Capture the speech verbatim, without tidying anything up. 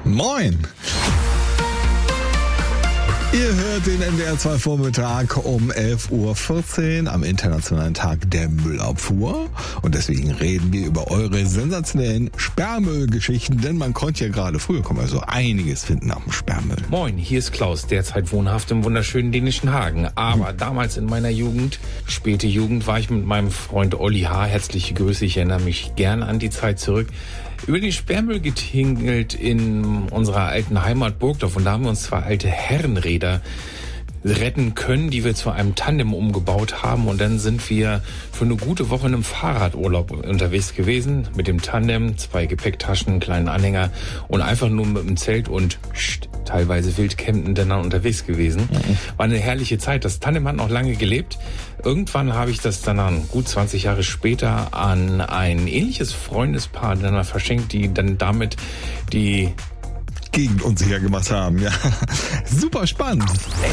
Moin! Ihr hört den N D R zwei Vormittag um elf Uhr vierzehn am Internationalen Tag der Müllabfuhr. Und deswegen reden wir über eure sensationellen Sperrmüllgeschichten, denn man konnte ja gerade früher kommen, also einiges finden nach dem Sperrmüll. Moin, hier ist Klaus, derzeit wohnhaft im wunderschönen dänischen Hagen. Aber hm. damals in meiner Jugend, späte Jugend, war ich mit meinem Freund Olli H., herzliche Grüße, ich erinnere mich gern an die Zeit zurück, über den Sperrmüll getingelt in unserer alten Heimat Burgdorf. Und da haben wir uns zwei alte Herrenräder retten können, die wir zu einem Tandem umgebaut haben. Und dann sind wir für eine gute Woche in einem Fahrradurlaub unterwegs gewesen. Mit dem Tandem, zwei Gepäcktaschen, einen kleinen Anhänger und einfach nur mit dem Zelt und pst, teilweise wildcampen dann unterwegs gewesen. Mhm. War eine herrliche Zeit. Das Tandem hat noch lange gelebt. Irgendwann habe ich das dann gut zwanzig Jahre später an ein ähnliches Freundespaar dann verschenkt, die dann damit die Gegend unsicher gemacht haben. Ja, super spannend.